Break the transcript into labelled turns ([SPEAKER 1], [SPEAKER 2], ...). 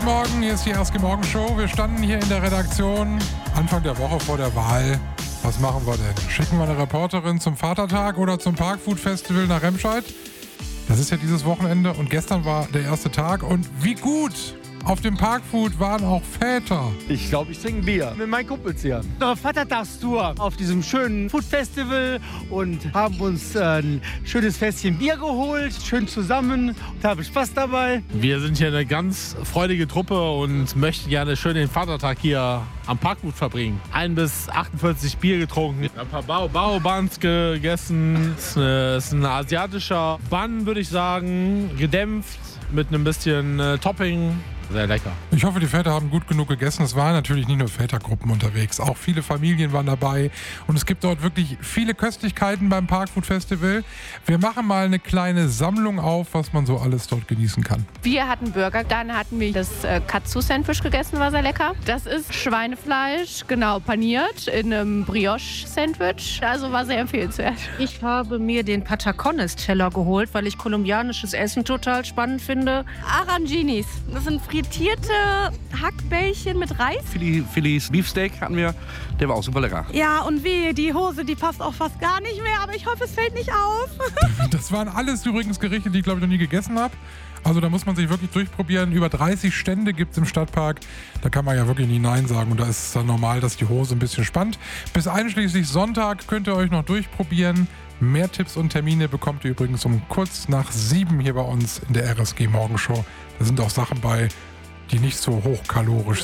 [SPEAKER 1] Morgen, hier ist die RSG Morgenshow. Wir standen hier in der Redaktion Anfang der Woche vor der Wahl. Was machen wir denn? Schicken wir eine Reporterin zum Vatertag oder zum Parkfood Festival nach Remscheid? Das ist ja dieses Wochenende und gestern war der erste Tag. Und wie gut! Auf dem Parkfood waren auch Väter.
[SPEAKER 2] Ich glaube, ich trinke Bier mit meinen Kumpels hier.
[SPEAKER 3] Unsere Vatertagstour auf diesem schönen Food Festival und haben uns ein schönes Fässchen Bier geholt, schön zusammen und haben Spaß dabei.
[SPEAKER 4] Wir sind hier eine ganz freudige Truppe und möchten gerne schön den Vatertag hier am Parkfood verbringen. 1 bis 48 Bier getrunken, ein paar Bao-Buns gegessen. Es ist ein asiatischer Bun, würde ich sagen, gedämpft mit einem bisschen Topping. Sehr lecker.
[SPEAKER 1] Ich hoffe, die Väter haben gut genug gegessen. Es waren natürlich nicht nur Vätergruppen unterwegs, auch viele Familien waren dabei. Und es gibt dort wirklich viele Köstlichkeiten beim Parkfood Festival. Wir machen mal eine kleine Sammlung auf, was man so alles dort genießen kann.
[SPEAKER 5] Wir hatten Burger, dann hatten wir das Katsu-Sandwich gegessen, war sehr lecker. Das ist Schweinefleisch, genau, paniert in einem Brioche-Sandwich. Also war sehr empfehlenswert.
[SPEAKER 6] Ich habe mir den Patacones-Teller geholt, weil ich kolumbianisches Essen total spannend finde.
[SPEAKER 5] Aranginis, das sind frittierte Hackbällchen mit Reis.
[SPEAKER 2] Phillies Beefsteak hatten wir, der war auch super lecker.
[SPEAKER 7] Ja, und wehe, die Hose, die passt auch fast gar nicht mehr, aber ich hoffe, es fällt nicht auf.
[SPEAKER 1] Das waren alles übrigens Gerichte, die ich glaube ich noch nie gegessen habe. Also da muss man sich wirklich durchprobieren. Über 30 Stände gibt es im Stadtpark. Da kann man ja wirklich nie Nein sagen. Und da ist es dann normal, dass die Hose ein bisschen spannt. Bis einschließlich Sonntag könnt ihr euch noch durchprobieren. Mehr Tipps und Termine bekommt ihr übrigens um kurz nach 7 hier bei uns in der RSG Morgenshow. Da sind auch Sachen bei, die nicht so hochkalorisch